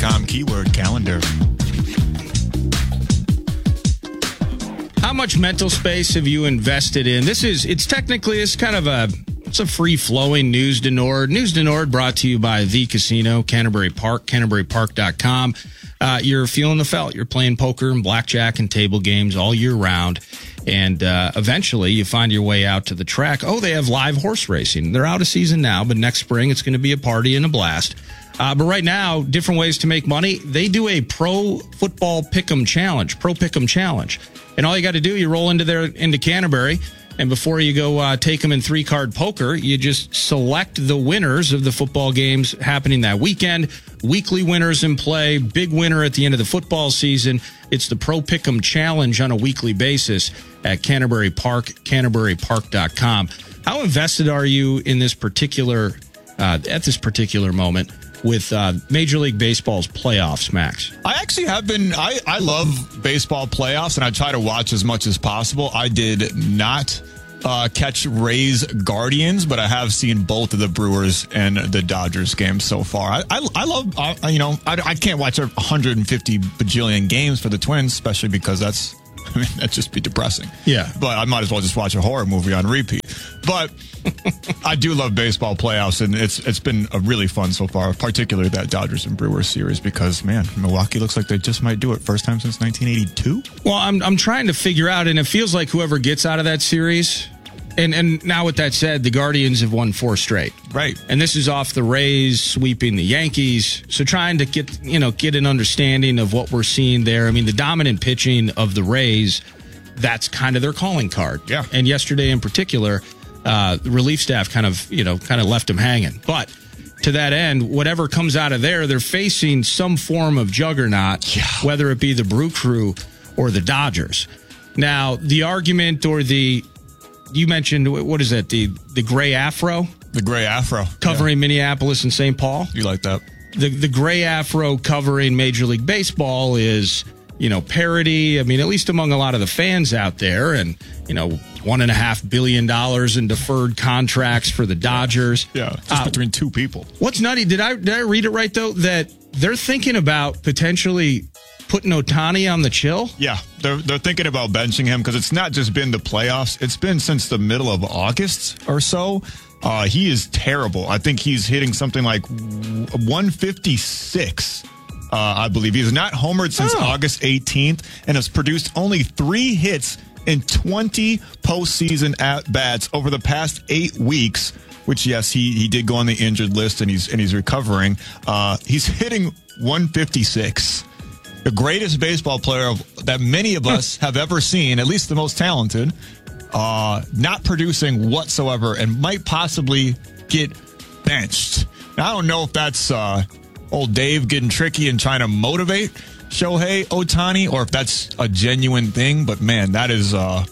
MLB.com, keyword calendar. How much mental space have you invested in? It's kind of a free-flowing News to Nord. News to Nord brought to you by The Casino, Canterbury Park, CanterburyPark.com. You're feeling the felt. You're playing poker and blackjack and table games all year round. And eventually you find your way out to the track. Oh, they have live horse racing. They're out of season now, but next spring it's going to be a party and a blast. But right now, different ways to make money. They do a pro football pick'em challenge, pro pick'em challenge. And all you got to do, you roll into Canterbury, and before you go take them in 3-card poker, you just select the winners of the football games happening that weekend. Weekly winners in play, big winner at the end of the football season. It's the Pro Pick'em Challenge on a weekly basis at Canterbury Park, CanterburyPark.com. How invested are you in this particular at this particular moment with Major League Baseball's playoffs, Max? I actually have been. I love baseball playoffs, and I try to watch as much as possible. I did not catch Rays Guardians, but I have seen both of the Brewers and the Dodgers games so far. I love, I can't watch 150 bajillion games for the Twins, especially because that'd just be depressing. Yeah. But I might as well just watch a horror movie on repeat. But I do love baseball playoffs, and it's been a really fun so far, particularly that Dodgers and Brewers series, because, man, Milwaukee looks like they just might do it. First time since 1982? Well, I'm trying to figure out, and it feels like whoever gets out of that series, and now with that said, the Guardians have won 4 straight. Right. And this is off the Rays sweeping the Yankees. So trying to get an understanding of what we're seeing there. I mean, the dominant pitching of the Rays, that's kind of their calling card. Yeah. And yesterday in particular, the relief staff kind of left them hanging. But to that end, whatever comes out of there, they're facing some form of juggernaut, whether it be the Brew Crew or the Dodgers. Now, the argument you mentioned, what is that, the gray afro? The gray afro. Covering Minneapolis and St. Paul? You like that? The gray afro covering Major League Baseball is, parody. I mean, at least among a lot of the fans out there, and, $1.5 billion in deferred contracts for the Dodgers. Yeah, just between 2 people. What's nutty, did I read it right, though, that they're thinking about potentially putting Ohtani on the chill? Yeah, they're thinking about benching him because it's not just been the playoffs. It's been since the middle of August or so. He is terrible. I think he's hitting something like 156, I believe. He's not homered since August 18th and has produced only 3 hits in 20 postseason at-bats over the past 8 weeks, which, yes, he did go on the injured list and he's recovering. He's hitting 156. The greatest baseball player that many of us have ever seen, at least the most talented, not producing whatsoever and might possibly get benched. Now, I don't know if that's old Dave getting tricky and trying to motivate Shohei Ohtani or if that's a genuine thing, but man, that is a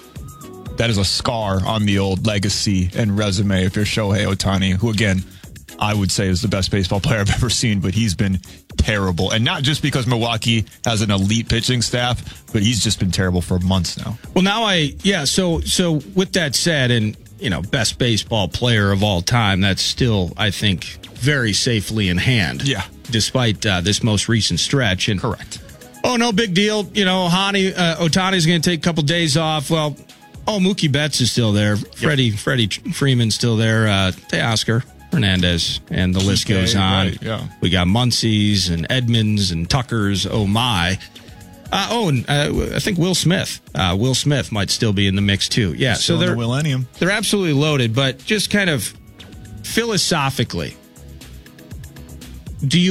scar on the old legacy and resume if you're Shohei Ohtani, who, again, I would say is the best baseball player I've ever seen, but he's been terrible. And not just because Milwaukee has an elite pitching staff, but he's just been terrible for months now. Well, so with that said, and, best baseball player of all time, that's still, I think, very safely in hand. Yeah. Despite this most recent stretch. And correct. Oh, no big deal. Ohtani's going to take a couple days off. Well, Mookie Betts is still there. Freddie Freeman's still there. Teoscar Hernandez, and the list goes on. Right, yeah. We got Muncie's and Edmonds and Tuckers. Oh, my. I think Will Smith. Will Smith might still be in the mix, too. Yeah, still so in the millennium. They're absolutely loaded, but just kind of philosophically, do you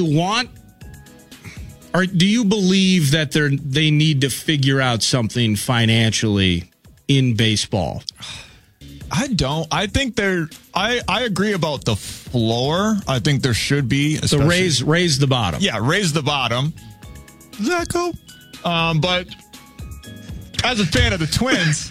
believe that they need to figure out something financially in baseball? I don't. I think I agree about the floor. I think there should be. So raise the bottom. Yeah, raise the bottom. Does that go? But as a fan of the Twins,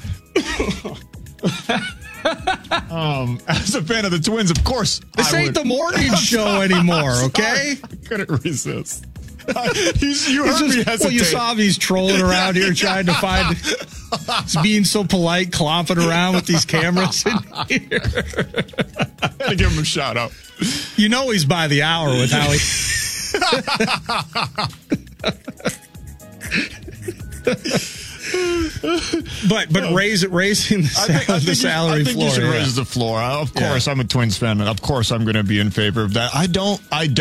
of course, this ain't the morning show anymore. Okay, I couldn't resist. You heard me hesitate. Well, you saw him. He's trolling around here trying to find. He's being so polite, clomping around with these cameras in here. I gotta give him a shout out. He's by the hour with how he. but raising the salary floor. I think you should raise the floor. Of course, I'm a Twins fan, and of course, I'm going to be in favor of that. I don't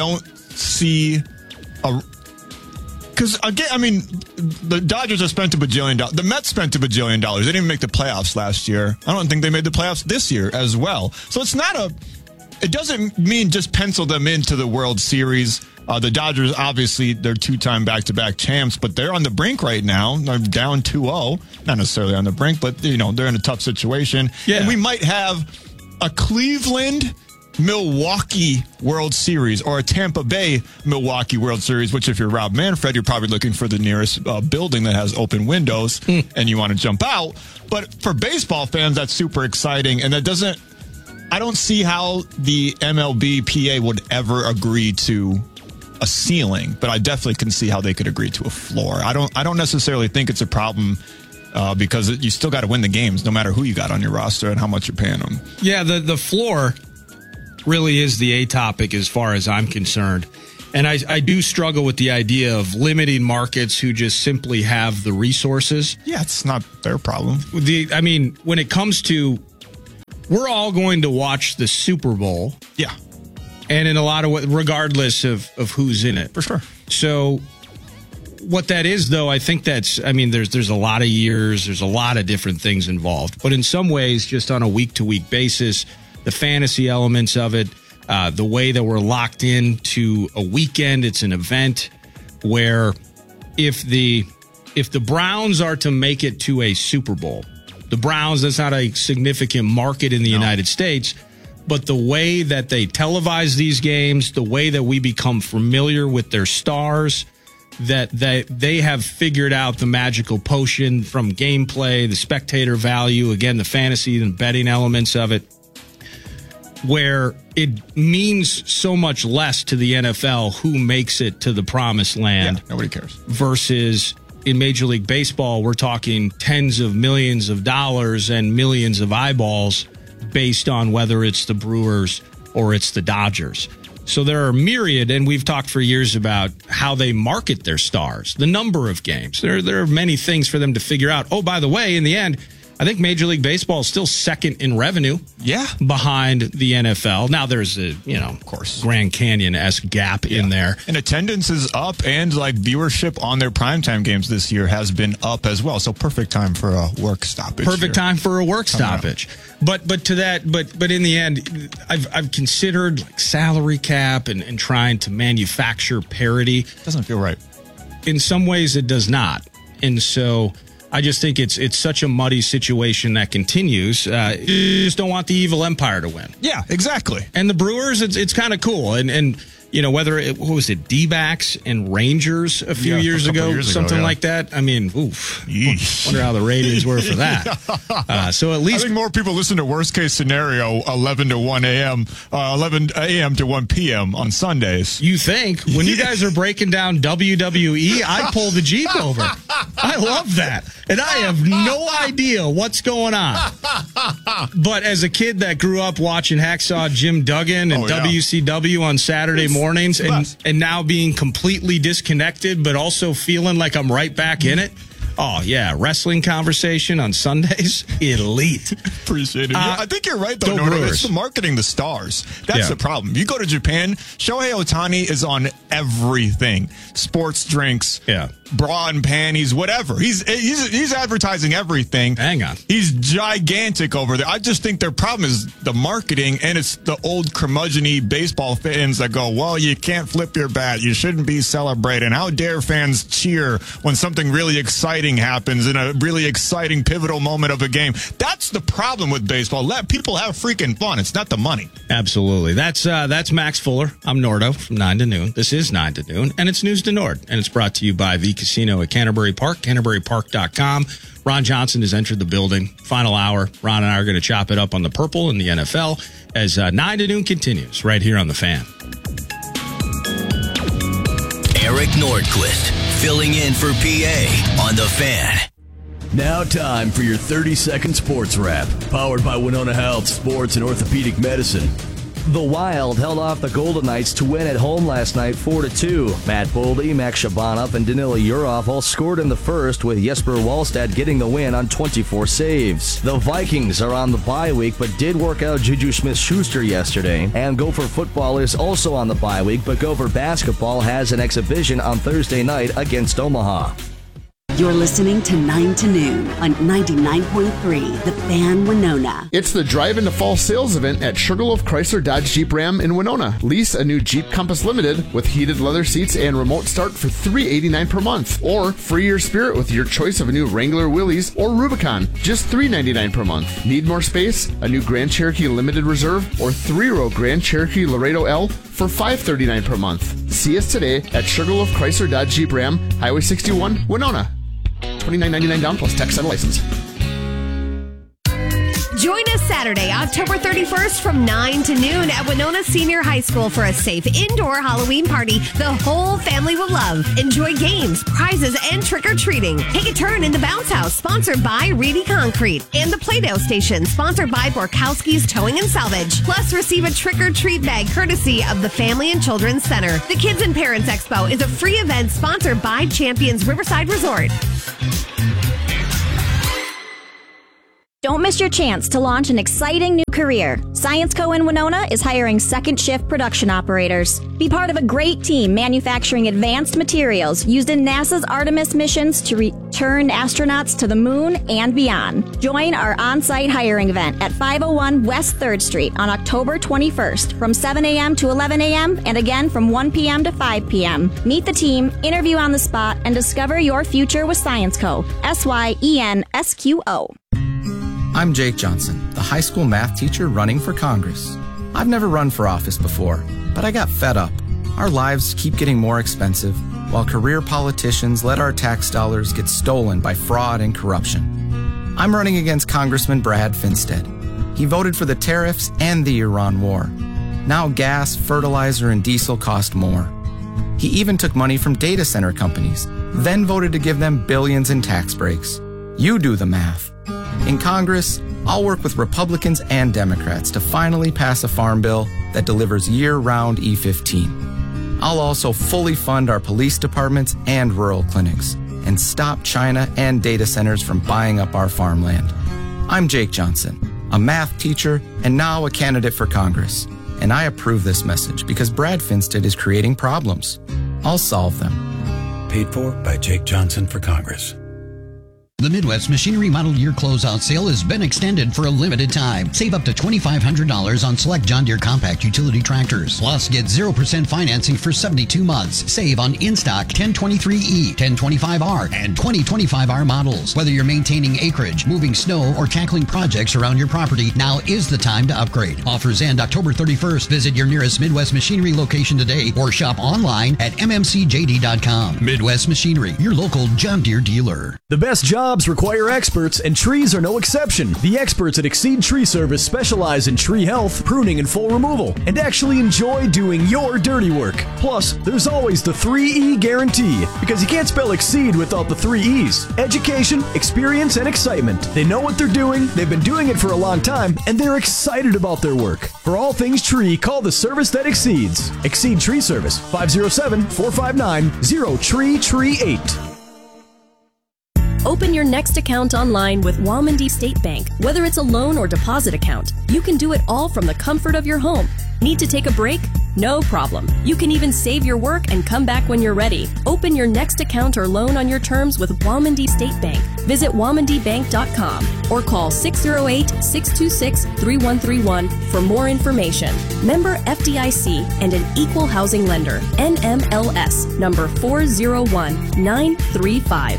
see a. Because, again, I mean, the Dodgers have spent $1 bajillion. The Mets spent $1 bajillion. They didn't even make the playoffs last year. I don't think they made the playoffs this year as well. So it's not it doesn't mean just pencil them into the World Series. The Dodgers, obviously, they're 2-time back-to-back champs, but they're on the brink right now. They're down 2-0. Not necessarily on the brink, but, they're in a tough situation. Yeah. And we might have a Cleveland-Milwaukee World Series or a Tampa Bay-Milwaukee World Series, which if you're Rob Manfred, you're probably looking for the nearest building that has open windows and you want to jump out. But for baseball fans, that's super exciting, and I don't see how the MLBPA would ever agree to a ceiling, but I definitely can see how they could agree to a floor. I don't necessarily think it's a problem because you still got to win the games no matter who you got on your roster and how much you're paying them. Yeah, the floor really is the A topic as far as I'm concerned. And I do struggle with the idea of limiting markets who just simply have the resources. Yeah, it's not their problem. When it comes to, we're all going to watch the Super Bowl. Yeah. And in a lot of ways, regardless of who's in it. For sure. So what that is, though, I think there's a lot of years, there's a lot of different things involved. But in some ways, just on a week-to-week basis, the fantasy elements of it, the way that we're locked into a weekend, it's an event where if the Browns are to make it to a Super Bowl, the Browns, that's not a significant market in the United States, but the way that they televise these games, the way that we become familiar with their stars, that they have figured out the magical potion from gameplay, the spectator value, again, the fantasy and betting elements of it, where it means so much less to the NFL who makes it to the promised land. Yeah, nobody cares. Versus in Major League Baseball, we're talking tens of millions of dollars and millions of eyeballs based on whether it's the Brewers or it's the Dodgers. So there are myriad, and we've talked for years about how they market their stars, the number of games. There are many things for them to figure out. Oh, by the way, in the end, I think Major League Baseball is still second in revenue behind the NFL. Now there's a, of course, Grand Canyon-esque gap in there. And attendance is up, and viewership on their primetime games this year has been up as well. So perfect time for a work stoppage. Perfect time for a work stoppage. But to that, but in the end, I've considered salary cap and trying to manufacture parity. Doesn't feel right. In some ways, it does not. And so I just think it's such a muddy situation that continues. You just don't want the evil empire to win. Yeah, exactly. And the Brewers, it's kind of cool. And whether what was it, D-backs and Rangers a few years ago, something like that. I mean, oof. Yeesh. Wonder how the ratings were for that. So at least I think more people listen to worst case scenario 11 to 1 a.m., 11 a.m. to 1 p.m. on Sundays. You think when you guys are breaking down WWE, I pull the Jeep over. I love that. And I have no idea what's going on. But as a kid that grew up watching Hacksaw Jim Duggan and WCW on Saturday mornings and now being completely disconnected, but also feeling like I'm right back in it. Oh, yeah. Wrestling conversation on Sundays. Elite. Appreciate it. I think you're right, though, Nordo. It's the marketing the stars. That's the problem. You go to Japan, Shohei Ohtani is on everything. Sports drinks, bra and panties, whatever. He's advertising everything. Hang on. He's gigantic over there. I just think their problem is the marketing, and it's the old curmudgeon-y baseball fans that go, well, you can't flip your bat. You shouldn't be celebrating. How dare fans cheer when something really exciting happens in a really exciting pivotal moment of a game. That's the problem with baseball. Let people have freaking fun. It's not the money. Absolutely. That's Max Fuller. I'm Nordo from 9 to noon. This is 9 to noon, and it's News to Nord, and it's brought to you by the Casino at Canterbury Park, CanterburyPark.com. Ron Johnson has entered the building. Final hour. Ron and I are going to chop it up on the purple in the NFL as 9 to noon continues right here on The Fan. Eric Nordquist filling in for PA on The Fan. Now time for your 30-second sports wrap, powered by Winona Health Sports and Orthopedic Medicine. The Wild held off the Golden Knights to win at home last night 4-2. Matt Boldy, Max Shabanov, and Danila Yurov all scored in the first, with Jesper Wallstedt getting the win on 24 saves. The Vikings are on the bye week but did work out Juju Smith-Schuster yesterday. And Gopher football is also on the bye week, but Gopher basketball has an exhibition on Thursday night against Omaha. You're listening to 9 to Noon on 99.3 The Fan Winona. It's the Drive into Fall sales event at Sugarloaf Chrysler Dodge Jeep Ram in Winona. Lease a new Jeep Compass Limited with heated leather seats and remote start for $389 per month. Or free your Spirit with your choice of a new Wrangler Willys or Rubicon, just $399 per month. Need more space? A new Grand Cherokee Limited Reserve or 3-row Grand Cherokee Laredo L for $539 per month. See us today at Sugarloaf Chrysler Dodge Jeep Ram, Highway 61, Winona. $29.99 down plus tax and license. Join us Saturday, October 31st from 9 to noon at Winona Senior High School for a safe indoor Halloween party the whole family will love. Enjoy games, prizes, and trick-or-treating. Take a turn in the Bounce House, sponsored by Reedy Concrete, and the Play-Doh Station, sponsored by Borkowski's Towing and Salvage. Plus, receive a trick-or-treat bag courtesy of the Family and Children's Center. The Kids and Parents Expo is a free event sponsored by Champions Riverside Resort. Don't miss your chance to launch an exciting new career. ScienceCo in Winona is hiring second shift production operators. Be part of a great team manufacturing advanced materials used in NASA's Artemis missions to return astronauts to the moon and beyond. Join our on-site hiring event at 501 West 3rd Street on October 21st from 7 a.m. to 11 a.m. and again from 1 p.m. to 5 p.m. Meet the team, interview on the spot, and discover your future with ScienceCo. SYENSQO. I'm Jake Johnson, the high school math teacher running for Congress. I've never run for office before, but I got fed up. Our lives keep getting more expensive, while career politicians let our tax dollars get stolen by fraud and corruption. I'm running against Congressman Brad Finstead. He voted for the tariffs and the Iran war. Now gas, fertilizer, and diesel cost more. He even took money from data center companies, then voted to give them billions in tax breaks. You do the math. In Congress, I'll work with Republicans and Democrats to finally pass a farm bill that delivers year-round E15. I'll also fully fund our police departments and rural clinics and stop China and data centers from buying up our farmland. I'm Jake Johnson, a math teacher and now a candidate for Congress. And I approve this message because Brad Finstead is creating problems. I'll solve them. Paid for by Jake Johnson for Congress. The Midwest Machinery Model Year Closeout Sale has been extended for a limited time. Save up to $2,500 on select John Deere compact utility tractors. Plus, get 0% financing for 72 months. Save on in-stock 1023E, 1025R, and 2025R models. Whether you're maintaining acreage, moving snow, or tackling projects around your property, now is the time to upgrade. Offers end October 31st. Visit your nearest Midwest Machinery location today or shop online at mmcjd.com. Midwest Machinery, your local John Deere dealer. The best jobs require experts, and trees are no exception. The experts at Exceed Tree Service specialize in tree health, pruning, and full removal, and actually enjoy doing your dirty work. Plus, there's always the 3E guarantee, because you can't spell Exceed without the 3 E's. Education, experience, and excitement. They know what they're doing, they've been doing it for a long time, and they're excited about their work. For all things tree, call the service that exceeds. Exceed Tree Service, 507-459-0TREE38. Open your next account online with Walmondie State Bank. Whether it's a loan or deposit account, you can do it all from the comfort of your home. Need to take a break? No problem. You can even save your work and come back when you're ready. Open your next account or loan on your terms with Walmondie State Bank. Visit walmondiebank.com or call 608-626-3131 for more information. Member FDIC and an equal housing lender. NMLS number 401935.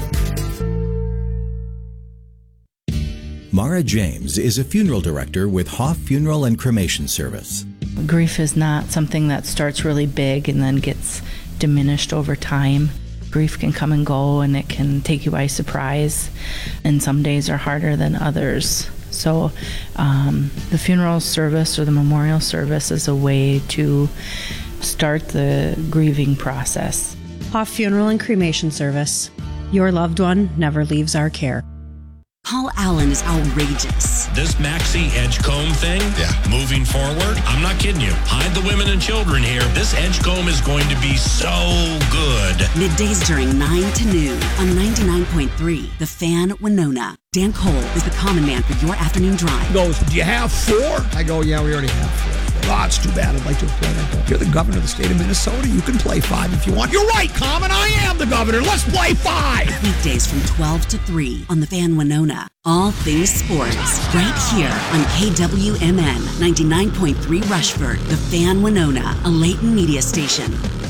Mara James is a funeral director with Hoff Funeral and Cremation Service. Grief is not something that starts really big and then gets diminished over time. Grief can come and go, and it can take you by surprise, and some days are harder than others. So the funeral service or the memorial service is a way to start the grieving process. Hoff Funeral and Cremation Service. Your loved one never leaves our care. Paul Allen is outrageous. This Maxi Edgecomb thing, moving forward, I'm not kidding you. Hide the women and children here. This Edgecomb is going to be so good. Middays during 9 to noon on 99.3, The Fan, Winona. Dan Cole is the common man for your afternoon drive. He goes, do you have 4? I go, yeah, we already have 4. Oh, it's too bad. I'd like to play that. You're the governor of the state of Minnesota. You can play 5 if you want. You're right, Common. I am the governor. Let's play 5. Weekdays from 12 to 3 on The Fan, Winona. All things sports right here on KWMN 99.3 Rushford. The Fan, Winona, a Layton media station.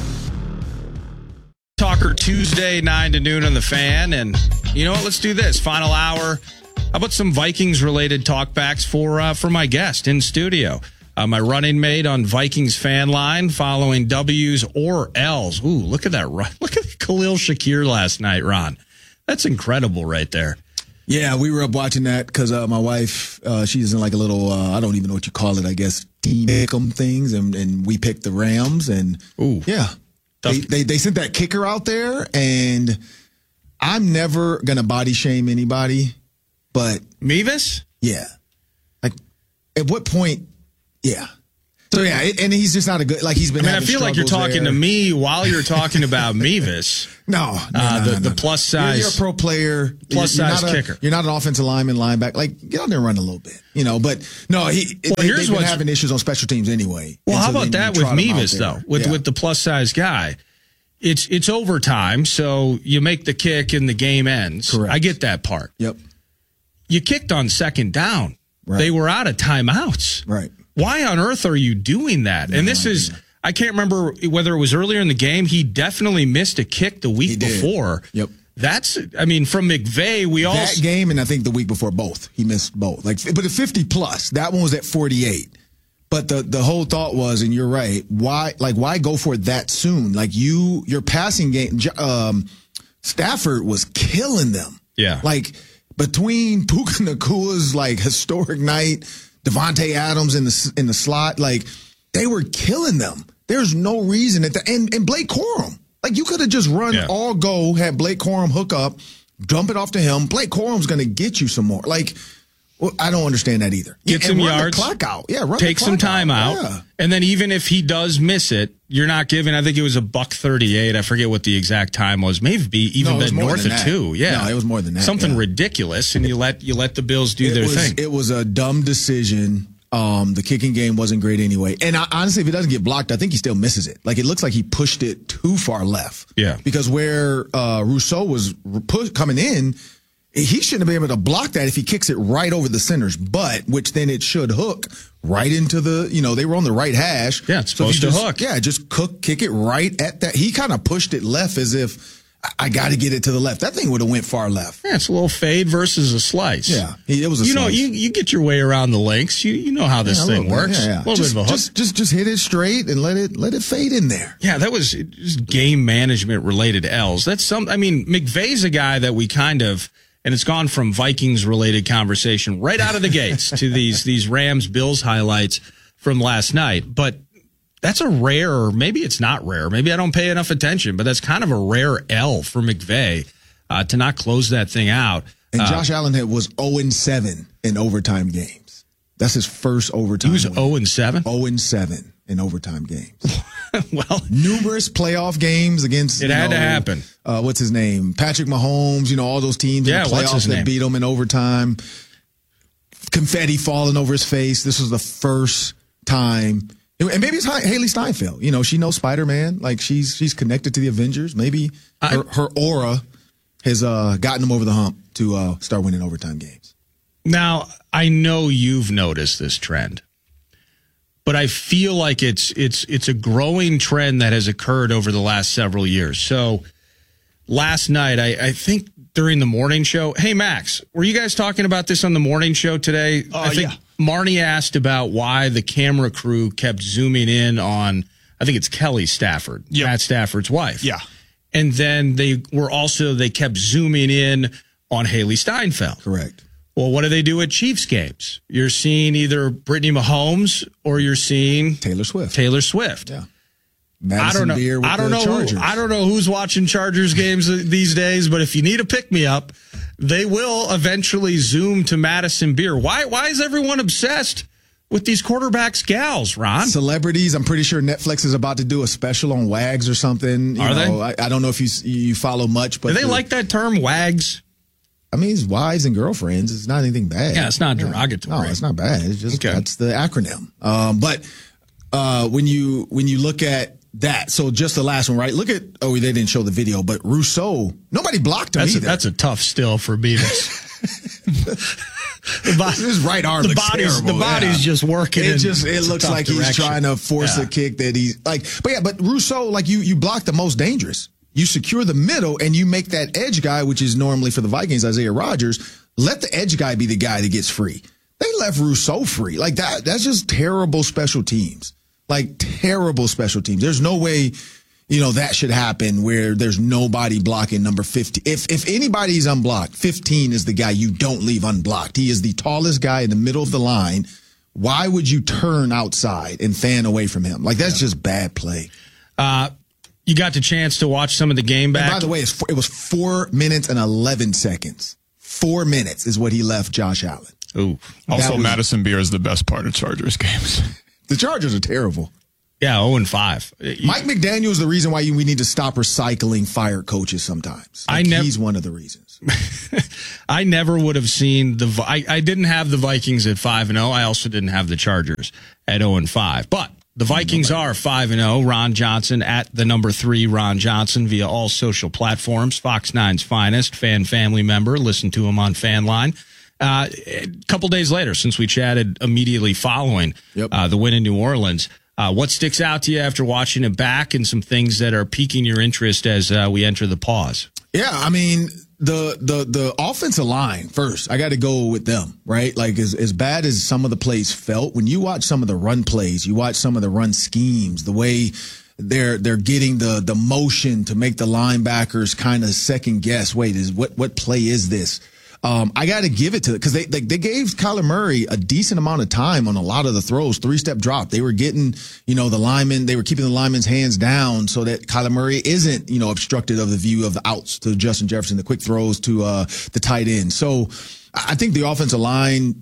Talker Tuesday, 9 to noon on The Fan. And you know what? Let's do this. Final hour. How about some Vikings-related talkbacks for my guest in studio? My running mate on Vikings fan line, following W's or L's. Ooh, look at that run. Look at Khalil Shakir last night, Ron. That's incredible right there. Yeah, we were up watching that because my wife, she's in like a little, I don't even know what you call it, I guess, team pick'em things, and we picked the Rams, and yeah. They sent that kicker out there, and I'm never going to body shame anybody, but... Mevis? Yeah. Like, at what point... Yeah. So, yeah, and he's just not a good, like, he's been having I feel like you're talking to me while you're talking about Mevis. No. The plus size. You're a pro player. Plus size kicker. You're not an offensive lineman, linebacker. Like, get out there and run a little bit, but no, they've been having issues on special teams anyway. Well, how about that with Mevis, though, with the plus size guy? It's overtime, so you make the kick and the game ends. Correct. I get that part. Yep. You kicked on second down. Right. They were out of timeouts. Right. Why on earth are you doing that? And this is, I can't remember whether it was earlier in the game. He definitely missed a kick the week before. Yep. That's, I mean, from McVay, that game, and I think the week before both. He missed both. But at 50 plus, that one was at 48. But the whole thought was, and you're right, why go for it that soon? Like your passing game, Stafford was killing them. Yeah. Like between Puka Nakua's historic night, Devontae Adams in the slot, they were killing them. There's no reason and Blake Corum. You could have just run all go, had Blake Corum hook up, dump it off to him. Blake Corum's going to get you some more. I don't understand that either. Get some yards. Run the clock out. Yeah, take some time out. Yeah. And then even if he does miss it, you're not giving, I think it was $1:38. I forget what the exact time was. Maybe even been north of 2. Yeah. No, it was more than that. Something ridiculous, and you let the Bills do their thing. It was a dumb decision. The kicking game wasn't great anyway. And honestly, if it doesn't get blocked, I think he still misses it. It looks like he pushed it too far left. Yeah. Because where Rousseau was coming in, he shouldn't have been able to block that if he kicks it right over the center's butt, which then it should hook right into the, they were on the right hash. Yeah, it's supposed to hook. Yeah, just kick it right at that. He kind of pushed it left as if, I got to get it to the left. That thing would have went far left. Yeah, it's a little fade versus a slice. Yeah, it was a slice. You get your way around the links. You know how this thing works. Yeah. A little bit of a hook. Just hit it straight and let it fade in there. Yeah, that was just game management related L's. That's McVay's a guy that we kind of, and it's gone from Vikings related conversation right out of the gates to these Rams Bills highlights from last night. But that's a rare, maybe it's not rare. Maybe I don't pay enough attention, but that's kind of a rare L for McVay to not close that thing out. And Josh Allen was 0-7 in overtime games. That's his first overtime. He was 0-7? 0-7 in overtime games. Well, numerous playoff games against. It had to happen. What's his name? Patrick Mahomes. All those teams in the playoffs that beat him in overtime. Confetti falling over his face. This was the first time. And maybe it's Haley Steinfeld. She knows Spider-Man. She's connected to the Avengers. Maybe her aura has gotten him over the hump to start winning overtime games. Now, I know you've noticed this trend, but I feel like it's a growing trend that has occurred over the last several years. So last night, I think during the morning show, hey, Max, were you guys talking about this on the morning show today? I think Marnie asked about why the camera crew kept zooming in on, I think it's Kelly Stafford, Matt Stafford's wife. Yeah. And then they kept zooming in on Haley Steinfeld. Correct. Well, what do they do at Chiefs games? You're seeing either Brittany Mahomes or you're seeing Taylor Swift. Yeah. Madison I don't know who's watching Chargers games these days, but if you need a pick-me-up, they will eventually zoom to Madison Beer. Why is everyone obsessed with these quarterbacks gals, Ron? Celebrities. I'm pretty sure Netflix is about to do a special on WAGs or something. They? I don't know if you follow much, but do they like that term, WAGs? I mean, it's wives and girlfriends. It's not anything bad. Yeah, it's not derogatory. No, it's not bad. It's just that's the acronym. But when you look at that, so just the last one, right? Look at they didn't show the video, but Rousseau, nobody blocked him either. That's a tough still for Beavis. His right arm looks terrible. The body's just working. It looks like he's trying to force a kick that he's like. But Rousseau, like you block the most dangerous. You secure the middle and you make that edge guy, which is normally for the Vikings, Isaiah Rodgers. Let the edge guy be the guy that gets free. They left Rousseau free like that. That's just terrible special teams. Like terrible special teams. There's no way, that should happen where there's nobody blocking number 50. If anybody's unblocked, 15 is the guy you don't leave unblocked. He is the tallest guy in the middle of the line. Why would you turn outside and fan away from him? Like, that's just bad play. You got the chance to watch some of the game back. And by the way, it was 4 minutes and 11 seconds. 4 minutes is what he left Josh Allen. Ooh. Also, Madison Beer is the best part of Chargers games. The Chargers are terrible. Yeah, 0-5. Mike McDaniel is the reason why we need to stop recycling fired coaches sometimes. He's one of the reasons. I never would have seen I didn't have the Vikings at 5-0. I also didn't have the Chargers at 0-5. But the Vikings are 5-0. Ron Johnson at the number 3 Ron Johnson via all social platforms. Fox 9's finest fan family member. Listen to him on FanLine. A couple days later, since we chatted immediately following the win in New Orleans, what sticks out to you after watching it back, and some things that are piquing your interest as we enter the pause? Yeah, I mean, the offensive line first. I got to go with them, right? Like as bad as some of the plays felt, when you watch some of the run plays, you watch some of the run schemes, the way they're getting the motion to make the linebackers kind of second guess. Wait, what play is this? I got to give it to them because they gave Kyler Murray a decent amount of time on a lot of the throws, 3-step drop. They were getting, the linemen, they were keeping the linemen's hands down so that Kyler Murray isn't, obstructed of the view of the outs to Justin Jefferson, the quick throws to the tight end. So I think the offensive line,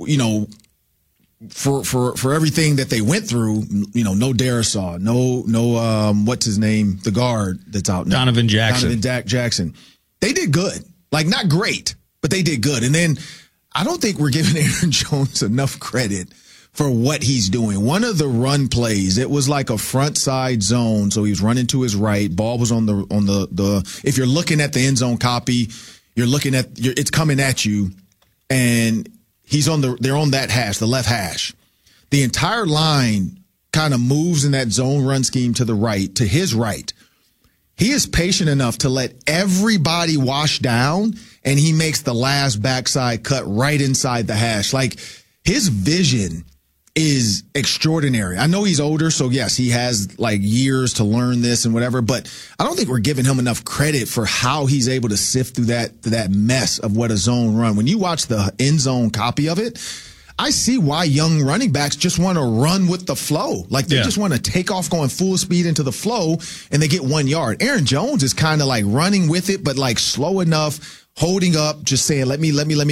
for everything that they went through, no Darisaw, no what's his name, the guard that's out now, Donovan Jackson. They did good, like not great, but they did good. And then I don't think we're giving Aaron Jones enough credit for what he's doing. One of the run plays, it was like a front side zone, so he was running to his right. Ball was on the. If you're looking at the end zone copy, you're looking at it's coming at you, and they're on that hash, the left hash. The entire line kind of moves in that zone run scheme to the right, to his right. He is patient enough to let everybody wash down, and he makes the last backside cut right inside the hash. Like, his vision is extraordinary. I know he's older, so yes, he has like years to learn this and whatever, but I don't think we're giving him enough credit for how he's able to sift through that mess of what a zone run. When you watch the end zone copy of it, I see why young running backs just want to run with the flow. Like, they just want to take off going full speed into the flow, and they get 1 yard. Aaron Jones is kind of like running with it, but like slow enough, holding up, just saying, let me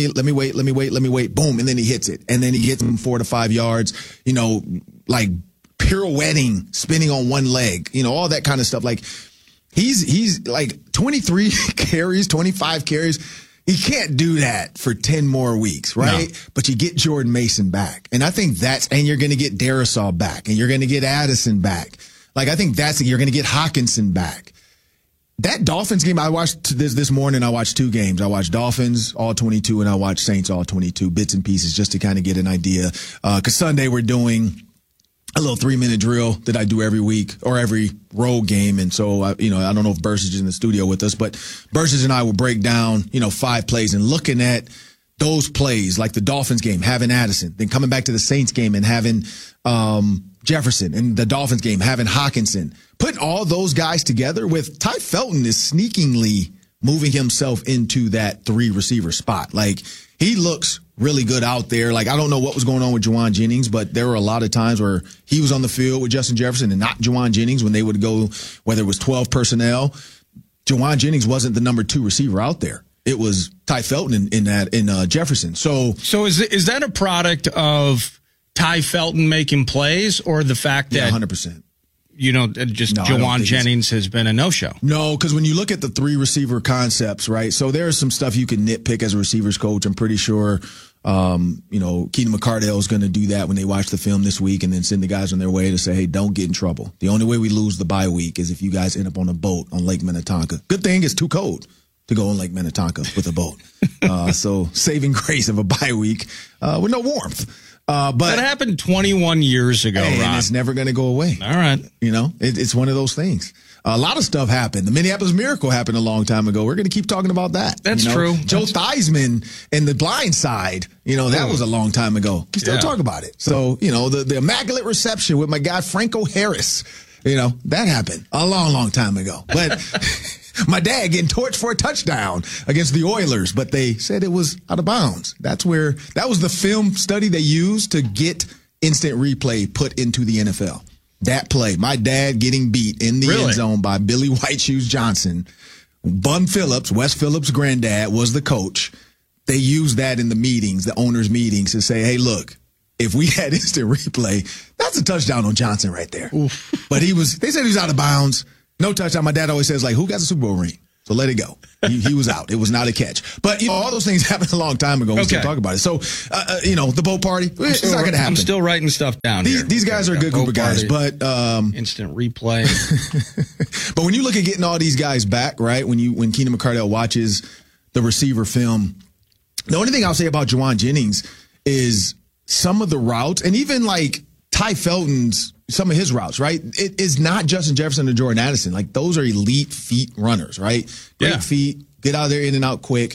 wait, boom, and then he hits it. And then he hits him 4 to 5 yards, like pirouetting, spinning on one leg, all that kind of stuff. Like, he's like 23 carries, 25 carries. He can't do that for 10 more weeks, right? No. But you get Jordan Mason back. And I think and you're going to get Darisaw back, and you're going to get Addison back. Like, I think you're going to get Hawkinson back. That Dolphins game, I watched this morning. I watched 2 games. I watched Dolphins all 22, and I watched Saints all 22, bits and pieces, just to kind of get an idea. Because Sunday we're doing a little 3-minute drill that I do every week or every road game. And so, I don't know if Bursis is in the studio with us, but Bursis and I will break down, 5 plays, and looking at those plays, like the Dolphins game, having Addison, then coming back to the Saints game and having Jefferson, and the Dolphins game, having Hawkinson. Putting all those guys together with Ty Felton is sneakingly moving himself into that 3 receiver spot. Like, he looks really good out there. Like, I don't know what was going on with Juwan Jennings, but there were a lot of times where he was on the field with Justin Jefferson and not Juwan Jennings when they would go, whether it was 12 personnel. Juwan Jennings wasn't the number 2 receiver out there. it was Ty Felton in Jefferson. So is that a product of Ty Felton making plays, or the fact that 100%? Jauan Jennings has been a no-show. No, because when you look at the 3 receiver concepts, right? So there's some stuff you can nitpick as a receivers coach. I'm pretty sure, Keenan McCardell is going to do that when they watch the film this week, and then send the guys on their way to say, hey, don't get in trouble. The only way we lose the bye week is if you guys end up on a boat on Lake Minnetonka. Good thing it's too cold to go on Lake Minnetonka with a boat. So saving grace of a bye week with no warmth. But that happened 21 years ago, Ron. And it's never going to go away. All right. It's one of those things. A lot of stuff happened. The Minneapolis Miracle happened a long time ago. We're going to keep talking about that. That's true. Joe Theismann and the Blind Side, that was a long time ago. We still talk about it. So, the Immaculate Reception with my guy Franco Harris, that happened a long, long time ago. But my dad getting torched for a touchdown against the Oilers, but they said it was out of bounds. That was the film study they used to get instant replay put into the NFL. That play, my dad getting beat in the end zone by Billy White Shoes Johnson. Bun Phillips, Wes Phillips' granddad, was the coach. They used that in the meetings, the owners' meetings, to say, hey, look, if we had instant replay, that's a touchdown on Johnson right there. Oof. But they said he was out of bounds. No touchdown. My dad always says, who got the Super Bowl ring? So let it go. He was out. It was not a catch. But all those things happened a long time ago. We still talk about it. So, the boat party, it's not going to happen. I'm still writing stuff down here. These guys are a good group of guys. But instant replay. But when you look at getting all these guys back, right, when Keenan McCardell watches the receiver film, the only thing I'll say about Jauan Jennings is some of the routes, and even like Ty Felton's, some of his routes, right? It is not Justin Jefferson and Jordan Addison. Like, those are elite feet runners, right? Great feet, get out of there in and out quick.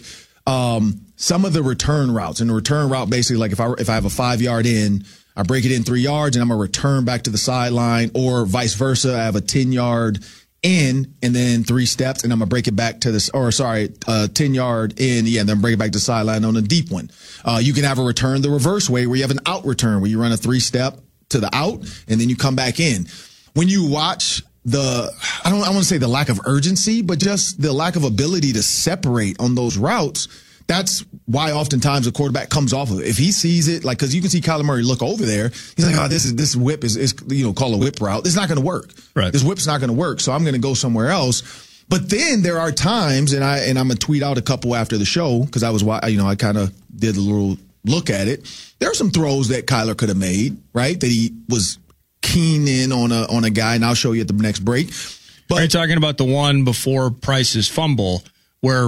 Some of the return routes, and the return route, basically, like if I have a 5-yard in, I break it in 3 yards and I'm going to return back to the sideline, or vice versa. I have a 10-yard in and then 3 steps, and I'm going to break it back to 10-yard in, and then break it back to the sideline on a deep one. You can have a return the reverse way, where you have an out return, where you run a 3-step to the out, and then you come back in. When you watch I want to say the lack of urgency, but just the lack of ability to separate on those routes, that's why oftentimes the quarterback comes off of it. If he sees it, because you can see Kyler Murray look over there, he's like, this whip is call a whip route. It's not going to work. Right. This whip's not going to work, so I'm going to go somewhere else. But then there are times, and I'm going to tweet out a couple after the show, because I kind of did a little look at it. There are some throws that Kyler could have made, right? That he was keen in on a guy, and I'll show you at the next break. But are you talking about the one before Price's fumble, where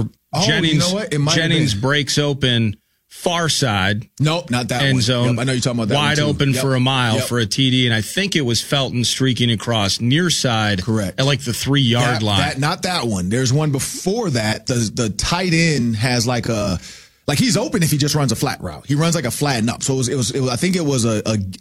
Jennings breaks open far side? Nope, not that end one. zone. Yep, I know you're talking about that wide one open for a mile for a TD, and I think it was Felton streaking across near side. Correct. At like the 3-yard line. Not that one. There's one before that. The tight end has he's open if he just runs a flat route. He runs like a flatten up. So it was I think it was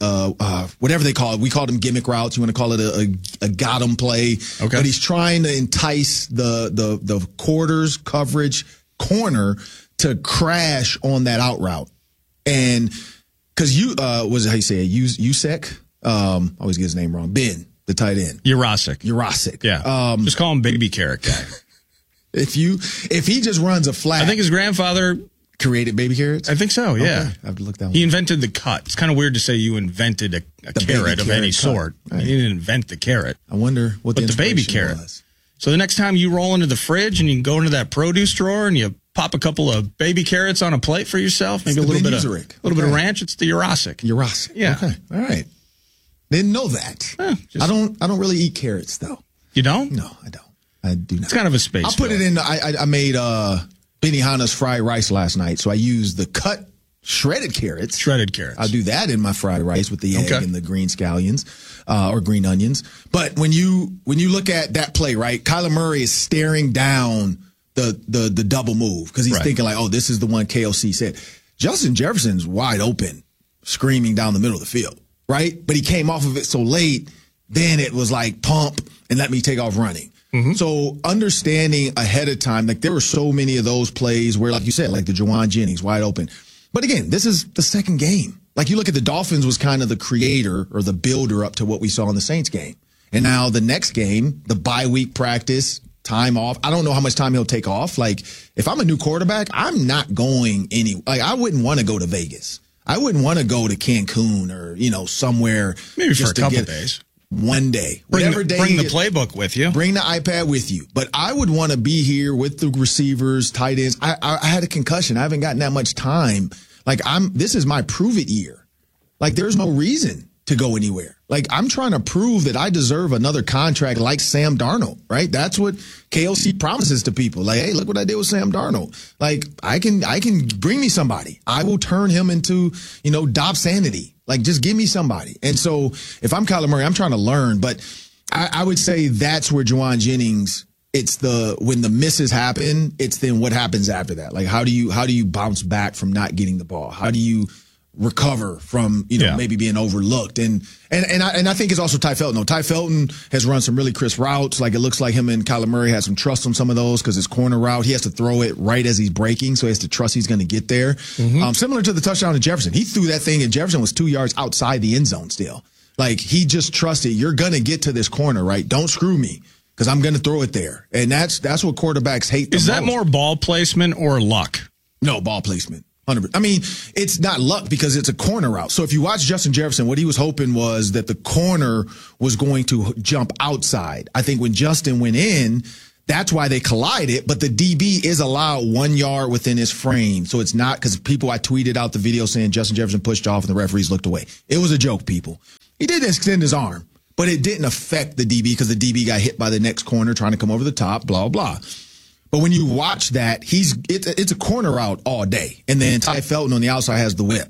a whatever they call it. We called them gimmick routes. You want to call it a got 'em play. Okay. But he's trying to entice the quarters coverage corner to crash on that out route. And because was it how you say it? Usek? I always get his name wrong. Ben, the tight end. Urasic. Yeah. Just call him Baby Carrot guy. If he just runs a flat, I think his grandfather created baby carrots? I think so, yeah. Okay. I have to look that one. He invented the cut. It's kind of weird to say you invented a carrot of any sort. Right. He didn't invent the carrot. I wonder what the baby carrot was. So the next time you roll into the fridge and you go into that produce drawer and you pop a couple of baby carrots on a plate for yourself, maybe a little bit of ranch, it's the Urasic. Yeah. Okay. All right. Didn't know that. I don't really eat carrots though. You don't? No, I don't. I do not. It's kind of a space. I'll put it in. I made Benihana's fried rice last night, so I used the cut shredded carrots. I'll do that in my fried rice with the egg and the green scallions or green onions. But when you look at that play, right, Kyler Murray is staring down the double move because he's thinking like, oh, this is the one KOC said. Justin Jefferson's wide open, screaming down the middle of the field, right? But he came off of it so late, then it was like pump and let me take off running. Mm-hmm. So understanding ahead of time, like there were so many of those plays where, like you said, like the Jauan Jennings wide open. But again, this is the second game. Like you look at the Dolphins was kind of the creator or the builder up to what we saw in the Saints game. And now the next game, the bye week practice, time off. I don't know how much time he'll take off. Like, if I'm a new quarterback, I'm not going I wouldn't want to go to Vegas. I wouldn't want to go to Cancun or, somewhere. Maybe for a couple days. One day. Bring the playbook with you. Bring the iPad with you. But I would want to be here with the receivers, tight ends. I had a concussion. I haven't gotten that much time. Like, this is my prove it year. Like, there's no reason to go anywhere. Like, I'm trying to prove that I deserve another contract like Sam Darnold, right? That's what KLC promises to people. Like, hey, look what I did with Sam Darnold. Like, I can bring me somebody. I will turn him into, Dob Sanity. Like, just give me somebody. And so if I'm Kyler Murray, I'm trying to learn. But I would say that's where Juwan Jennings, when the misses happen, it's then what happens after that. Like, how do you bounce back from not getting the ball? How do you recover from, maybe being overlooked? And I think it's also Ty Felton. Ty Felton has run some really crisp routes. Like, it looks like him and Kyler Murray had some trust on some of those because his corner route, he has to throw it right as he's breaking, so he has to trust he's going to get there. Mm-hmm. Similar to the touchdown to Jefferson. He threw that thing and Jefferson was 2 yards outside the end zone still. Like, he just trusted, you're going to get to this corner, right? Don't screw me because I'm going to throw it there. And that's what quarterbacks hate the most. Is that more ball placement or luck? No, ball placement. 100%. I mean, it's not luck because it's a corner route. So if you watch Justin Jefferson, what he was hoping was that the corner was going to jump outside. I think when Justin went in, that's why they collided, but the DB is allowed 1 yard within his frame. So it's not because I tweeted out the video saying Justin Jefferson pushed off and the referees looked away. It was a joke, people. He did extend his arm, but it didn't affect the DB because the DB got hit by the next corner trying to come over the top, blah, blah. But when you watch that, it's a corner route all day. And then Ty Felton on the outside has the whip.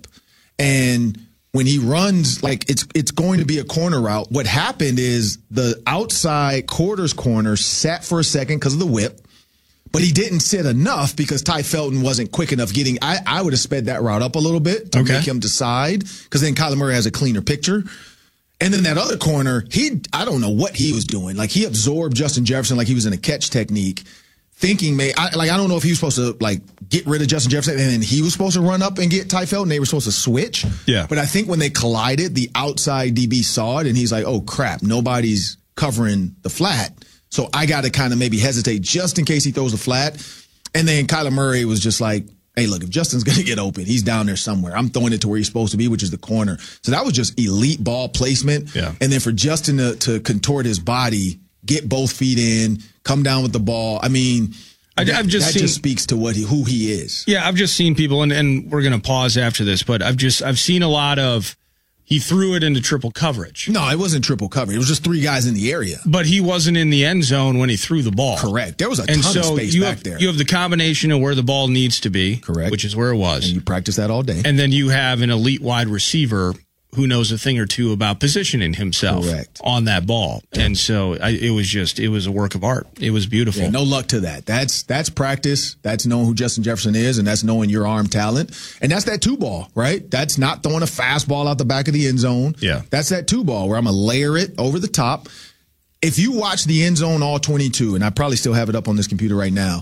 And when he runs, like, it's going to be a corner route. What happened is the outside quarters corner sat for a second because of the whip. But he didn't sit enough because Ty Felton wasn't quick enough getting. I would have sped that route up a little bit to make him decide because then Kyler Murray has a cleaner picture. And then that other corner, I don't know what he was doing. Like, he absorbed Justin Jefferson like he was in a catch technique. Thinking, I don't know if he was supposed to, like, get rid of Justin Jefferson and then he was supposed to run up and get Ty Felton. They were supposed to switch. Yeah. But I think when they collided, the outside DB saw it and he's like, oh, crap, nobody's covering the flat. So I got to kind of maybe hesitate just in case he throws a flat. And then Kyler Murray was just like, hey, look, if Justin's going to get open, he's down there somewhere. I'm throwing it to where he's supposed to be, which is the corner. So that was just elite ball placement. Yeah. And then for Justin to contort his body, get both feet in, come down with the ball. I mean, that just speaks to who he is. Yeah, I've just seen people, and we're going to pause after this, but I've seen a lot of, he threw it into triple coverage. No, it wasn't triple coverage. It was just three guys in the area. But he wasn't in the end zone when he threw the ball. Correct. There was a ton of space back there. You have the combination of where the ball needs to be. Correct. Which is where it was. And you practice that all day. And then you have an elite wide receiver who knows a thing or two about positioning himself on that ball. And so it was a work of art. It was beautiful. Yeah, no luck to that. That's practice. That's knowing who Justin Jefferson is, and that's knowing your arm talent. And that's that 2-ball, right? That's not throwing a fastball out the back of the end zone. Yeah. That's that 2-ball where I'm going to layer it over the top. If you watch the end zone all 22, and I probably still have it up on this computer right now,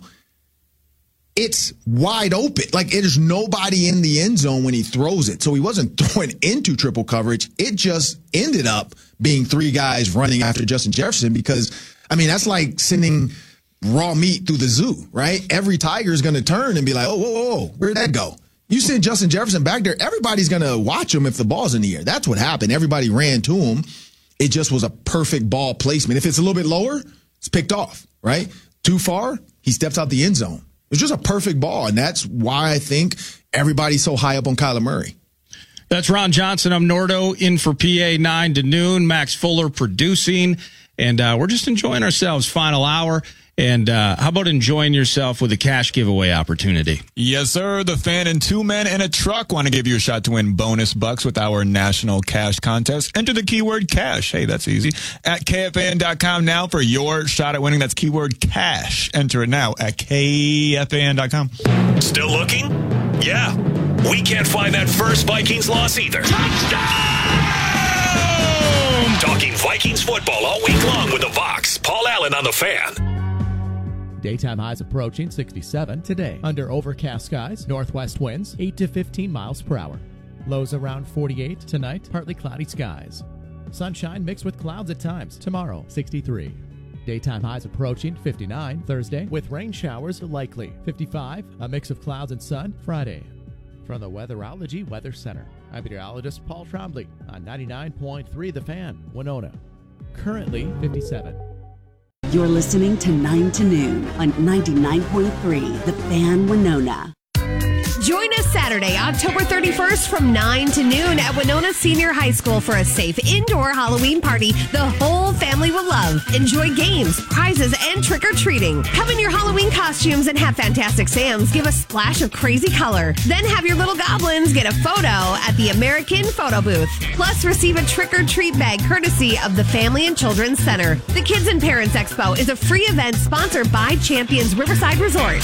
it's wide open. Like, there's nobody in the end zone when he throws it. So he wasn't throwing into triple coverage. It just ended up being three guys running after Justin Jefferson because, I mean, that's like sending raw meat through the zoo, right? Every tiger is going to turn and be like, oh, whoa, where'd that go? You send Justin Jefferson back there, everybody's going to watch him if the ball's in the air. That's what happened. Everybody ran to him. It just was a perfect ball placement. If it's a little bit lower, it's picked off, right? Too far, he steps out the end zone. It's just a perfect ball, and that's why I think everybody's so high up on Kyler Murray. That's Ron Johnson. I'm Nordo in for PA 9 to noon. Max Fuller producing, and we're just enjoying ourselves. Final hour. And how about enjoying yourself with a cash giveaway opportunity? Yes, sir. The Fan and 2 men in a truck want to give you a shot to win bonus bucks with our national cash contest. Enter the keyword cash. Hey, that's easy. At KFAN.com now for your shot at winning. That's keyword cash. Enter it now at KFAN.com. Still looking? Yeah. We can't find that first Vikings loss either. Touchdown! Talking Vikings football all week long with the Vox. Paul Allen on the Fan. Daytime highs approaching 67 today. Under overcast skies, northwest winds 8 to 15 miles per hour. Lows around 48 tonight, partly cloudy skies. Sunshine mixed with clouds at times. Tomorrow, 63. Daytime highs approaching 59 Thursday with rain showers likely. 55, a mix of clouds and sun Friday. From the Weatherology Weather Center, I'm meteorologist Paul Trombley on 99.3 The Fan, Winona. Currently 57. You're listening to 9 to Noon on 99.3 The Fan, Winona. Join us Saturday, October 31st from 9 to noon at Winona Senior High School for a safe indoor Halloween party the whole family will love. Enjoy games, prizes, and trick-or-treating. Come in your Halloween costumes and have Fantastic Sam's give a splash of crazy color. Then have your little goblins get a photo at the American Photo Booth. Plus, receive a trick-or-treat bag courtesy of the Family and Children's Center. The Kids and Parents Expo is a free event sponsored by Champions Riverside Resort.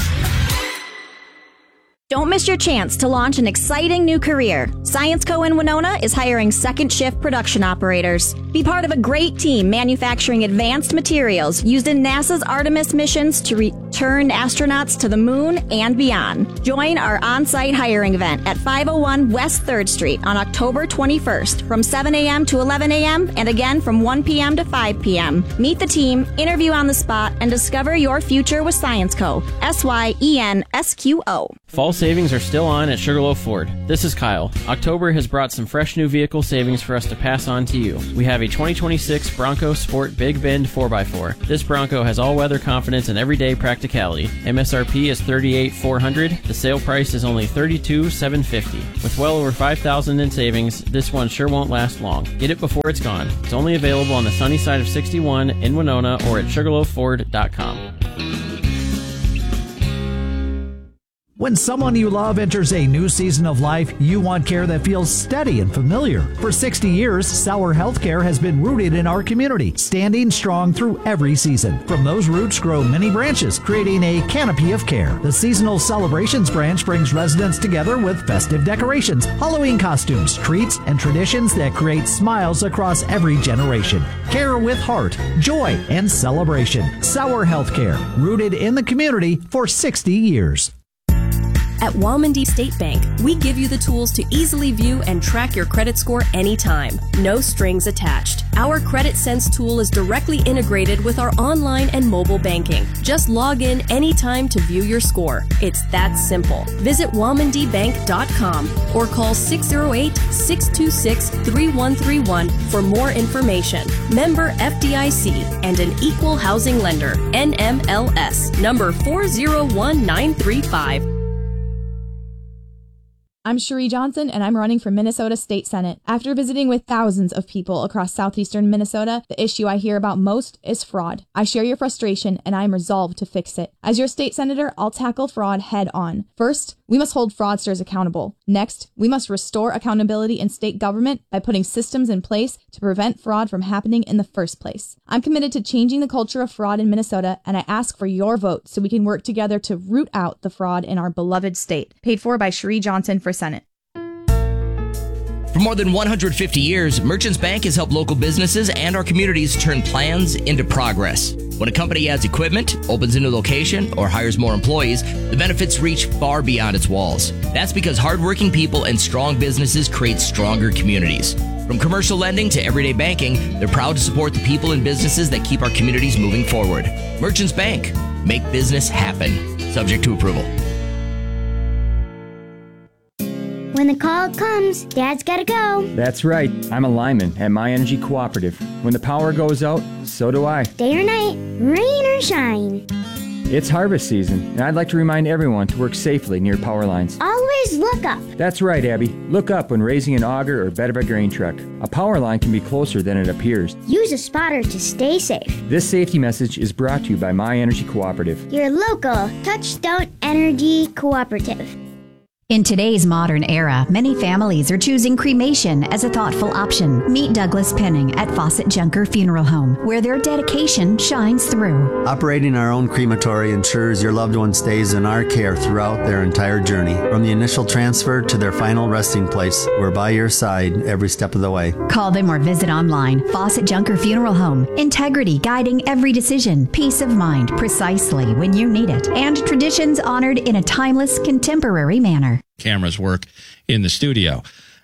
Don't miss your chance to launch an exciting new career. Science Co. in Winona is hiring second shift production operators. Be part of a great team manufacturing advanced materials used in NASA's Artemis missions to return astronauts to the moon and beyond. Join our on-site hiring event at 501 West 3rd Street on October 21st from 7 a.m. to 11 a.m. and again from 1 p.m. to 5 p.m. Meet the team, interview on the spot, and discover your future with Science Co. SYENSQO. Fall savings are still on at Sugarloaf Ford. This is Kyle. October has brought some fresh new vehicle savings for us to pass on to you. We have a 2026 Bronco Sport Big Bend 4x4. This Bronco has all-weather confidence and everyday practicality. MSRP is $38,400. The sale price is only $32,750. With well over $5,000 in savings, this one sure won't last long. Get it before it's gone. It's only available on the sunny side of 61 in Winona or at SugarloafFord.com. When someone you love enters a new season of life, you want care that feels steady and familiar. For 60 years, Sauer Healthcare has been rooted in our community, standing strong through every season. From those roots grow many branches, creating a canopy of care. The Seasonal Celebrations branch brings residents together with festive decorations, Halloween costumes, treats, and traditions that create smiles across every generation. Care with heart, joy, and celebration. Sauer Healthcare, rooted in the community for 60 years. At Walmondie State Bank, we give you the tools to easily view and track your credit score anytime. No strings attached. Our Credit Sense tool is directly integrated with our online and mobile banking. Just log in anytime to view your score. It's that simple. Visit WalmondieBank.com or call 608-626-3131 for more information. Member FDIC and an equal housing lender. NMLS number 401935. I'm Cherie Johnson, and I'm running for Minnesota State Senate. After visiting with thousands of people across southeastern Minnesota, the issue I hear about most is fraud. I share your frustration, and I am resolved to fix it. As your state senator, I'll tackle fraud head on. First, we must hold fraudsters accountable. Next, we must restore accountability in state government by putting systems in place to prevent fraud from happening in the first place. I'm committed to changing the culture of fraud in Minnesota, and I ask for your vote so we can work together to root out the fraud in our beloved state. Paid for by Cherie Johnson for Senate. For more than 150 years, Merchants Bank has helped local businesses and our communities turn plans into progress. When a company adds equipment, opens a new location, or hires more employees, the benefits reach far beyond its walls. That's because hardworking people and strong businesses create stronger communities. From commercial lending to everyday banking, they're proud to support the people and businesses that keep our communities moving forward. Merchants Bank. Make business happen. Subject to approval. When the call comes, Dad's gotta go. That's right. I'm a lineman at My Energy Cooperative. When the power goes out, so do I. Day or night, rain or shine. It's harvest season, and I'd like to remind everyone to work safely near power lines. Always look up. That's right, Abby. Look up when raising an auger or bed of a grain truck. A power line can be closer than it appears. Use a spotter to stay safe. This safety message is brought to you by My Energy Cooperative. Your local Touchstone Energy Cooperative. In today's modern era, many families are choosing cremation as a thoughtful option. Meet Douglas Penning at Fawcett Junker Funeral Home, where their dedication shines through. Operating our own crematory ensures your loved one stays in our care throughout their entire journey. From the initial transfer to their final resting place, we're by your side every step of the way. Call them or visit online. Fawcett Junker Funeral Home. Integrity guiding every decision. Peace of mind precisely when you need it. And traditions honored in a timeless, contemporary manner. Cameras work in the studio.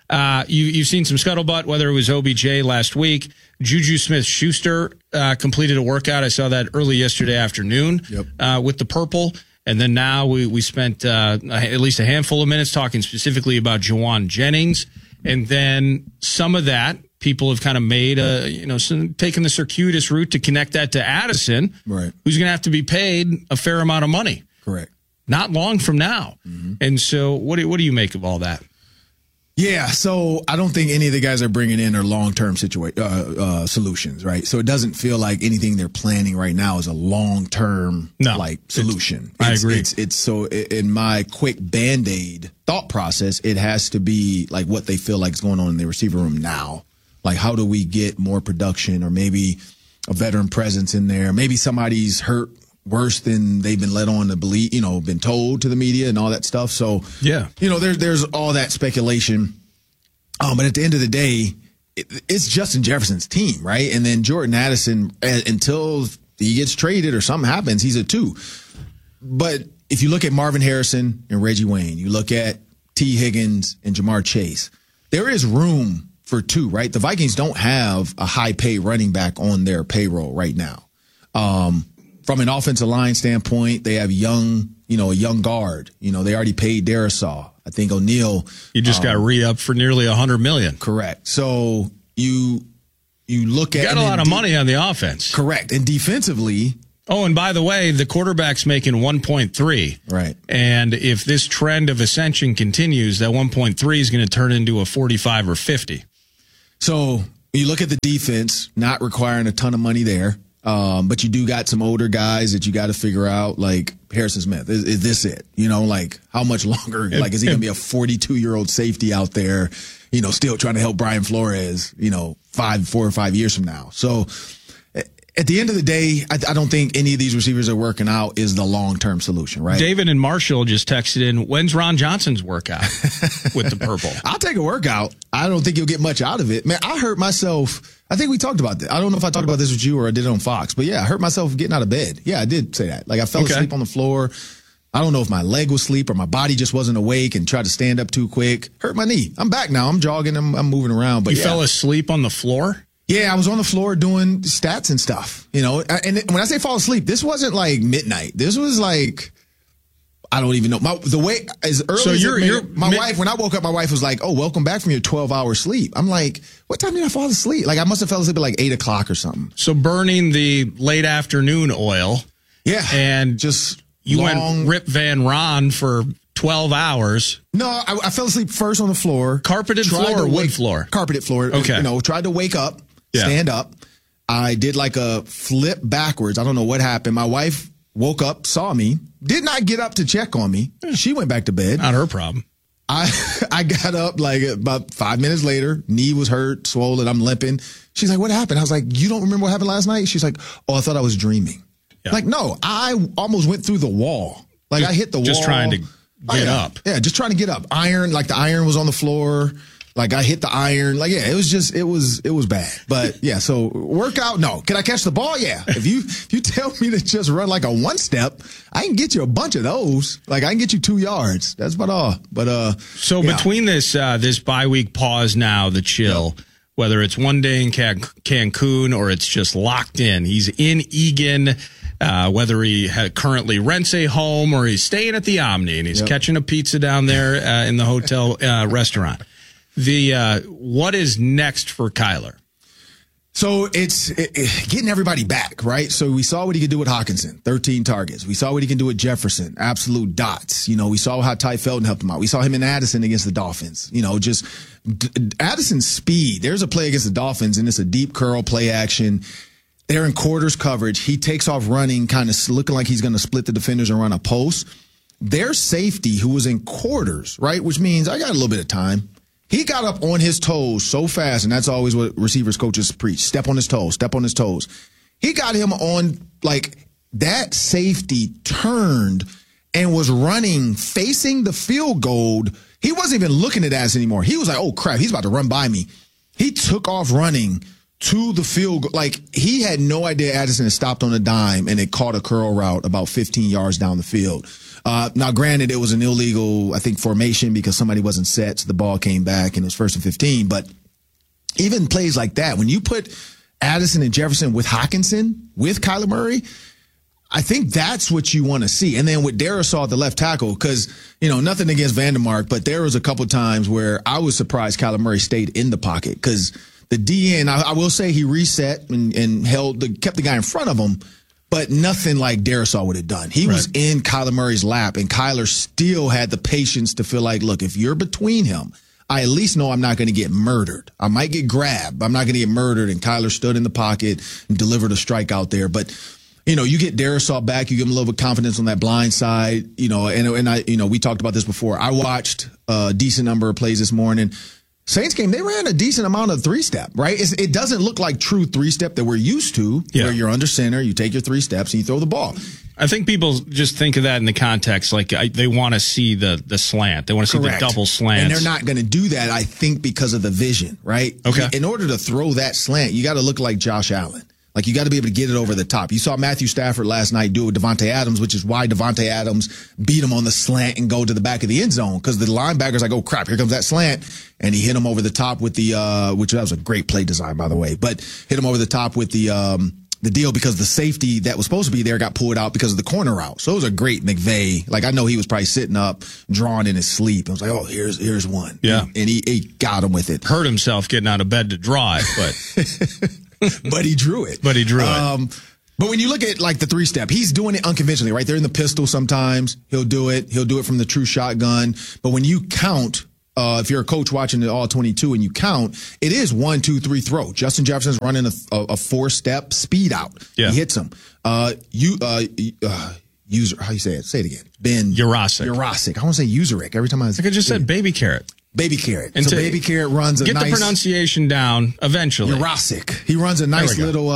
You've seen some scuttlebutt, whether it was OBJ last week. Juju Smith-Schuster completed a workout. I saw that early yesterday afternoon with the purple. And then now we spent at least a handful of minutes talking specifically about Juwan Jennings. And then some of that, people have kind of made taken the circuitous route to connect that to Addison, right? Who's going to have to be paid a fair amount of money. Correct. Not long from now. Mm-hmm. And so what do you make of all that? Yeah, so I don't think any of the guys they're bringing in are long-term solutions, right? So it doesn't feel like anything they're planning right now is a long-term solution. I agree. It's so in my quick Band-Aid thought process, it has to be like what they feel like is going on in the receiver room now. Like, how do we get more production, or maybe a veteran presence in there? Maybe somebody's hurt worse than they've been led on to believe, been told to the media and all that stuff. So, there's all that speculation. But at the end of the day, it's Justin Jefferson's team, right? And then Jordan Addison, until he gets traded or something happens, he's a 2. But if you look at Marvin Harrison and Reggie Wayne, you look at T. Higgins and Jamar Chase, there is room for 2, right? The Vikings don't have a high-paid running back on their payroll right now. From an offensive line standpoint, they have a young guard. They already paid Darisaw. I think O'Neal. You just got re-up for nearly $100 million. Correct. So you look at. You got a lot of money on the offense. Correct. And defensively. Oh, and by the way, the quarterback's making 1.3. Right. And if this trend of ascension continues, that 1.3 is going to turn into a 45 or 50. So you look at the defense, not requiring a ton of money there. But you do got some older guys that you got to figure out, like Harrison Smith. Is this it? Like how much longer? Like, is he going to be a 42-year-old safety out there, still trying to help Brian Flores, 4 or 5 years from now? So at the end of the day, I don't think any of these receivers are working out is the long-term solution, right? David and Marshall just texted in, when's Ron Johnson's workout with the purple? I'll take a workout. I don't think you'll get much out of it. Man, I hurt myself. I think we talked about that. I don't know if I talked about this with you or I did it on Fox, but yeah, I hurt myself getting out of bed. Yeah, I did say that. Like, I fell asleep on the floor. I don't know if my leg was asleep or my body just wasn't awake and tried to stand up too quick. Hurt my knee. I'm back now. I'm jogging. I'm moving around. But you fell asleep on the floor? Yeah, I was on the floor doing stats and stuff. And when I say fall asleep, this wasn't like midnight. This was like, I don't even know. The way as early as my wife, when I woke up, my wife was like, "Oh, welcome back from your 12-hour sleep." I'm like, "What time did I fall asleep?" Like, I must have fell asleep at like 8 o'clock or something. So burning the late afternoon oil. Yeah. And just went Rip Van Ron for 12 hours. No, I fell asleep first on the floor. Carpeted floor or wood floor? Carpeted floor. Okay. Tried to wake up, stand up. I did like a flip backwards. I don't know what happened. My wife woke up, saw me, did not get up to check on me. She went back to bed. Not her problem. I got up like about 5 minutes later. Knee was hurt, swollen. I'm limping. She's like, "What happened?" I was like, "You don't remember what happened last night?" She's like, "Oh, I thought I was dreaming." Yeah. Like, no, I almost went through the wall. Like, I hit the wall. Just trying to get up. Yeah, just trying to get up. Iron, like the iron was on the floor. Like, I hit the iron. Like, yeah, it was bad. But yeah, so workout, no. Can I catch the ball? Yeah. If you tell me to just run like a 1-step, I can get you a bunch of those. Like, I can get you 2 yards. That's about all. But so between this bye week pause now, the chill, whether it's one day in Cancun or it's just locked in, he's in Egan. Whether he currently rents a home or he's staying at the Omni and he's catching a pizza down there in the hotel restaurant. What is next for Kyler? So it's getting everybody back, right? So we saw what he could do with Hawkinson, 13 targets. We saw what he can do with Jefferson, absolute dots. We saw how Ty Felton helped him out. We saw him in Addison against the Dolphins. Just Addison's speed. There's a play against the Dolphins, and it's a deep curl play action. They're in quarters coverage. He takes off running, kind of looking like he's going to split the defenders and run a post. Their safety, who was in quarters, right, which means I got a little bit of time. He got up on his toes so fast, and that's always what receivers coaches preach. Step on his toes, step on his toes. He got him on, like, that safety turned and was running, facing the field goal. He wasn't even looking at Addison anymore. He was like, oh, crap, he's about to run by me. He took off running to the field goal. Like, he had no idea Addison had stopped on a dime and it caught a curl route about 15 yards down the field. Now, granted, it was an illegal, I think, formation because somebody wasn't set, so the ball came back and it was 1st and 15. But even plays like that, when you put Addison and Jefferson with Hockenson, with Kyler Murray, I think that's what you want to see. And then with Darrisaw at the left tackle, because, nothing against Vandermark, but there was a couple times where I was surprised Kyler Murray stayed in the pocket because the DN, I will say he reset and kept the guy in front of him, but nothing like Darrisaw would have done. He was in Kyler Murray's lap, and Kyler still had the patience to feel like, look, if you're between him, I at least know I'm not going to get murdered. I might get grabbed, but I'm not going to get murdered. And Kyler stood in the pocket and delivered a strike out there. But you get Darrisaw back, you give him a little bit of confidence on that blind side, and I, we talked about this before. I watched a decent number of plays this morning. Saints game, they ran a decent amount of 3-step, right? It doesn't look like true 3-step that we're used to, where you're under center, you take your 3 steps, and you throw the ball. I think people just think of that in the context, like they want to see the slant. They want to see the double slant. And they're not going to do that, I think, because of the vision, right? Okay. In order to throw that slant, you got to look like Josh Allen. Like, you got to be able to get it over the top. You saw Matthew Stafford last night do it with Devontae Adams, which is why Devontae Adams beat him on the slant and go to the back of the end zone, because the linebackers like, oh, crap, here comes that slant. And he hit him over the top with the which that was a great play design, by the way, but hit him over the top with the deal because the safety that was supposed to be there got pulled out because of the corner route. So it was a great McVay. Like, I know he was probably sitting up, drawing in his sleep. I was like, oh, here's one. Yeah. And he got him with it. Hurt himself getting out of bed to draw it, but... But he drew it. But when you look at like the 3-step, he's doing it unconventionally, right? They're in the pistol sometimes. He'll do it. He'll do it from the true shotgun. But when you count, if you're a coach watching the all 22 and you count, it is 1, 2, 3 throw. Justin Jefferson's running a 4-step speed out. Yeah. He hits him. How you say it? Say it again. Ben Yurosek. I want to say Userick every time I just said Baby Carrot. Baby Carrot. And so Baby Carrot runs a nice... Get the pronunciation down eventually. Yurosek. He runs a nice little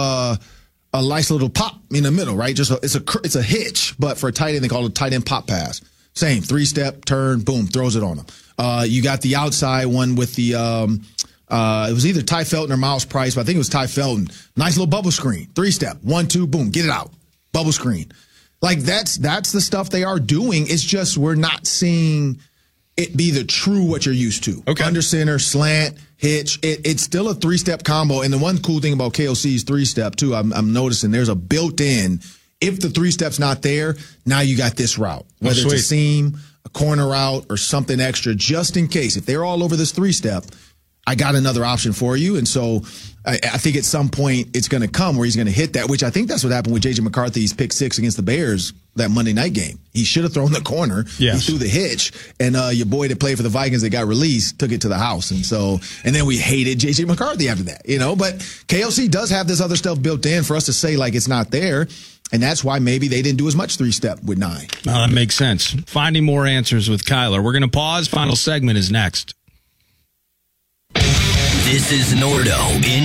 pop in the middle, right? It's a hitch, but for a tight end, they call it a tight end pop pass. Same 3-step, turn, boom, throws it on him. You got the outside one with the... it was either Ty Felton or Miles Price, but I think it was Ty Felton. Nice little bubble screen. 3-step, 1, 2, boom, get it out. Bubble screen. Like, that's the stuff they are doing. It's just we're not seeing it be the true what you're used to. Okay. Under center, slant, hitch. It's still a 3-step combo. And the one cool thing about KOC's 3-step, too, I'm noticing there's a built-in, if the 3-step's not there, now you got this route. Whether it's a seam, a corner route, or something extra, just in case. If they're all over this 3-step, I got another option for you. And so I think at some point it's going to come where he's going to hit that, which I think that's what happened with J.J. McCarthy's pick 6 against the Bears that Monday night game. He should have thrown the corner. Yes. He threw the hitch. And your boy that played for the Vikings that got released took it to the house. And then we hated J.J. McCarthy after that, But KOC does have this other stuff built in for us to say like it's not there. And that's why maybe they didn't do as much 3-step with 9. That makes sense. Finding more answers with Kyler. We're going to pause. Final segment is next. This is Nordo in